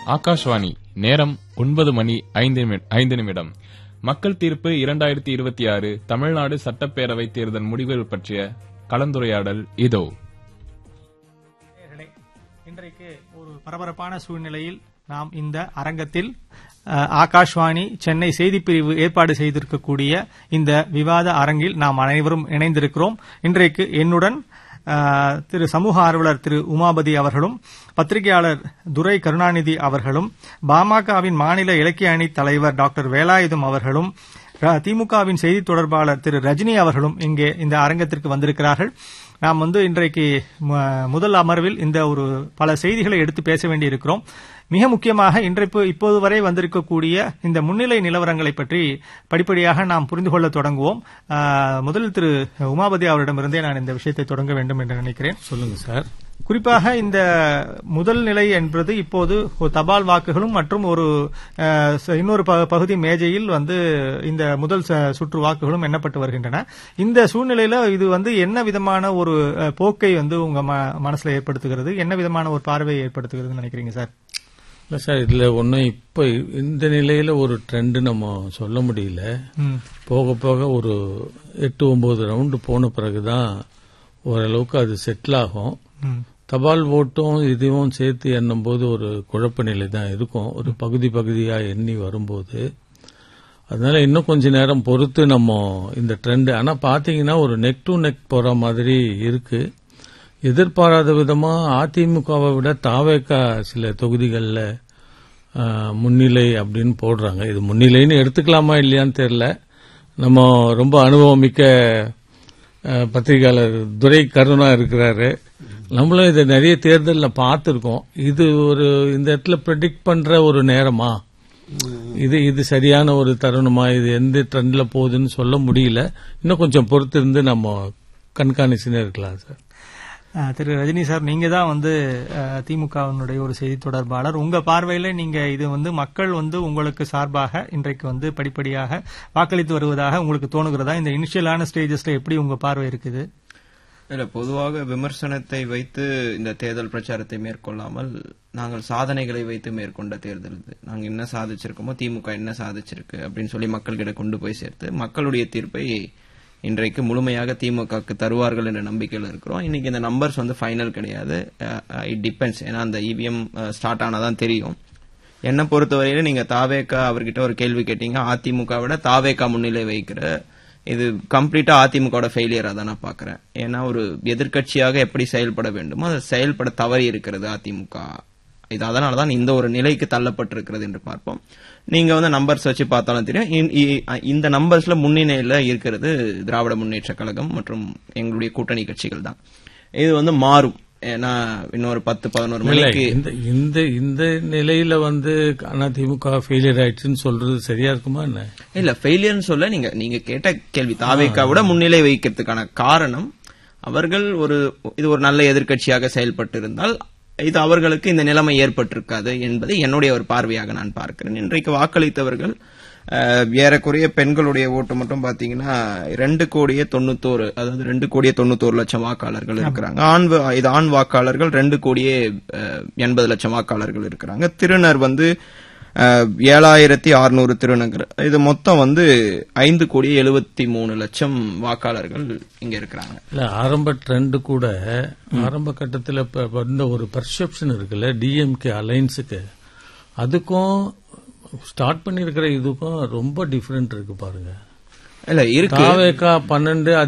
ஆகாஷ்வாணி நேரம் 9:05 மக்கள் தீர்ப்பு 2026 தமிழ்நாடு சட்டப்பேரவை தேர்தல் முடிவுகள் பற்றிய கலந்துரையாடல் இதோ. இன்றைக்கு ஒரு பரபரப்பான சூழ்நிலையில் நாம் இந்த அரங்கத்தில் ஆகாஷ்வாணி சென்னை செய்திப்பிரிவு ஏற்பாடு செய்திருக்கக்கூடிய இந்த விவாத அரங்கில் நாம் அனைவரும் இணைந்திருக்கிறோம். இன்றைக்கு என்னுடன் திரு சமூக ஆர்வலர் திரு உமாபதி அவர்களும், பத்திரிகையாளர் துரை கருணாநிதி அவர்களும், பாமகவின் மாநில இலக்கிய அணி தலைவர் டாக்டர் வேலாயுதம் அவர்களும், திமுகவின் செய்தி தொடர்பாளர் திரு ரஜினி அவர்களும் இங்கே இந்த அரங்கத்திற்கு வந்திருக்கிறார்கள். நாம் இன்றைக்கு முதல் அமர்வில் இந்த ஒரு பல செய்திகளை எடுத்து பேச வேண்டியிருக்கிறோம். மிக முக்கியமாக இப்போது வரை வந்திருக்கக்கூடிய இந்த முன்னிலை நிலவரங்களை பற்றி படிப்படியாக நாம் புரிந்து கொள்ள தொடங்குவோம். முதலில் திரு உமாபதி அவரிடமிருந்தே நான் இந்த விஷயத்தை தொடங்க வேண்டும் என்று நினைக்கிறேன். சொல்லுங்க சார். குறிப்பாக இந்த முதல் நிலை என்பது இப்போது ஒரு தபால் வாக்குகளும் மற்றும் ஒரு இன்னொரு பகுதி மேஜையில் இந்த முதல் சுற்று வாக்குகளும் எண்ணப்பட்டு வருகின்றன. இந்த சூழ்நிலையில இது என்ன விதமான ஒரு போக்கை உங்க மனசுல ஏற்படுத்துகிறது, என்ன விதமான ஒரு பார்வையை ஏற்படுத்துகிறதுன்னு நினைக்கிறீங்க சார்? இல்ல சார், இதுல ஒன்னும் இப்ப இந்த நிலையில ஒரு ட்ரெண்ட் நம்ம சொல்ல முடியல. போக போக ஒரு 8-9 ரவுண்டு போன பிறகுதான் ஓரளவுக்கு அது செட்டில் ஆகும். தபால் ஓட்டும் இதுவும் சேர்த்து எண்ணும் போது ஒரு குழப்ப நிலை தான் இருக்கும், ஒரு பகுதியா எண்ணி வரும்போது. அதனால இன்னும் கொஞ்ச நேரம் பொறுத்து நம்ம இந்த ட்ரெண்ட். ஆனா பாத்தீங்கன்னா ஒரு நெக் டு நெக் போற மாதிரி இருக்கு. எதிர்பாராத விதமா அதிமுகவை விட தாவேக சில தொகுதிகளில் முன்னிலை அப்படின்னு போடுறாங்க. இது முன்னிலைன்னு எடுத்துக்கலாமா இல்லையான்னு தெரியல. நம்ம ரொம்ப அனுபவமிக்க பத்திரிகையாளர் துரை கருணா இருக்கிறாரு. நம்மளும் இதை நிறைய தேர்தலில் பார்த்துருக்கோம். இது ஒரு இந்த இடத்துல ப்ரெடிக்ட் பண்ற ஒரு நேரமா, இது சரியான ஒரு தருணமா, இது எந்த ட்ரெண்ட்ல போகுதுன்னு சொல்ல முடியல. இன்னும் கொஞ்சம் பொறுத்து இருந்து நம்ம கண்காணிச்சுன்னு இருக்கலாம் சார். திரு ரஜினி சார், நீங்க தான் திமுகவினுடைய ஒரு செய்தி தொடர்பாளர். உங்க பார்வையில நீங்க இது மக்கள் உங்களுக்கு சார்பாக இன்றைக்கு படிப்படியாக வாக்களித்து வருவதாக உங்களுக்கு தோணுகிறதா? இந்த இனிஷியலான ஸ்டேஜஸ்ல எப்படி உங்க பார்வை இருக்குது? இல்ல, பொதுவாக விமர்சனத்தை வைத்து இந்த தேர்தல் பிரச்சாரத்தை மேற்கொள்ளாமல் நாங்கள் சாதனைகளை வைத்து மேற்கொண்ட தேர்தல் இது. நாங்க என்ன சாதிச்சிருக்கோமோ, திமுக என்ன சாதிச்சிருக்கு அப்படின்னு சொல்லி மக்கள்கிட்ட கொண்டு போய் சேர்த்து மக்களுடைய தீர்ப்பை இன்றைக்கு முழுமையாக திமுகவுக்கு தருவார்கள் என்ற நம்பிக்கையில் இருக்கிறோம். இன்னைக்கு இந்த நம்பர்ஸ் ஃபைனல் கிடையாது, இட் டிபெண்ட்ஸ். ஏன்னா அந்த இவிஎம் ஸ்டார்ட் ஆனாதான் தெரியும். என்னை பொறுத்தவரையில நீங்க தாவேகா அவர்கிட்ட ஒரு கேள்வி கேட்டீங்க, அதிமுக விட தாவேகா முன்னிலை வைக்கிற இது கம்ப்ளீட்டா அதிமுக ஃபெயிலியரா தான் நான் பாக்குறேன். ஏன்னா ஒரு எதிர்க்கட்சியாக எப்படி செயல்பட வேண்டுமோ அதை செயல்பட தவறி இருக்கிறது அதிமுக. இது அதனாலதான் இந்த ஒரு நிலைக்கு தள்ளப்பட்டிருக்கிறது என்று பார்ப்போம். நீங்க நம்பர்ஸ் வச்சு பார்த்தாலும் தெரியும், இந்த நம்பர்ஸ்ல முன்னிலையில இருக்கிறது திராவிட முன்னேற்ற கழகம் மற்றும் எங்களுடைய கூட்டணி கட்சிகள் தான். இது மாறும். ஏன்னா இன்னொரு 10-11 மணிக்கு இந்த நிலையில அதிமுக ஃபெயிலியர் ஆயிடுச்சுன்னு சொல்றது சரியா இருக்குமா? என்ன இல்ல, ஃபெயிலியர்னு சொல்ல நீங்க கேட்ட கேள்வி தாவேகாவோட முன்னிலை வைக்கிறதுக்கான காரணம், அவர்கள் இது ஒரு நல்ல எதிர்க்கட்சியாக செயல்பட்டு இருந்தால் இது அவர்களுக்கு இந்த நிலைமை ஏற்பட்டிருக்காது என்பதை என்னுடைய ஒரு பார்வையாக நான் பார்க்கிறேன். இன்றைக்கு வாக்களித்தவர்கள் ஏறக்குறைய பெண்களுடைய ஓட்டு மட்டும் பாத்தீங்கன்னா 2,91,000, அதாவது 2,91,00,000 வாக்காளர்கள் இருக்கிறாங்க. ஆண் வாக்காளர்கள் 2,80,00,000 வாக்காளர்கள் இருக்கிறாங்க. திருநர் 7,600 திருநங்கர். இது மொத்தம் 5,73,00,000 வாக்காளர்கள் இங்க இருக்கிறாங்க. இல்ல, ஆரம்ப ட்ரெண்ட் கூட ஆரம்ப கட்டத்தில் வந்த ஒரு பர்செப்ஷன் இருக்குல்ல டிஎம்கே அலைன்ஸுக்கு, அதுக்கும் ஸ்டார்ட் பண்ணிருக்கிற இதுக்கும் ரொம்ப டிஃபரெண்ட் இருக்கு பாருங்க. இல்ல இருக்கு. தாவேகா 12